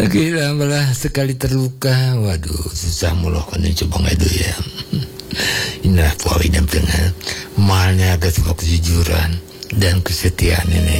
Akhirnya malah sekali terluka. Waduh, susah mulu kan coba ngadu ya. Inilah poin yang tengah. Mahalnya ada sebuah kejujuran dan kesetiaan ini.